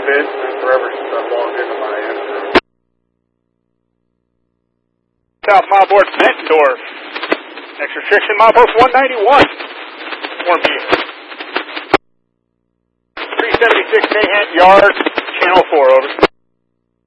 bit, and forever logged into my end. South Mileboard, Bettendorf. Next restriction, milepost 191. Warm view. 376 Mayhant Yard, channel 4, over.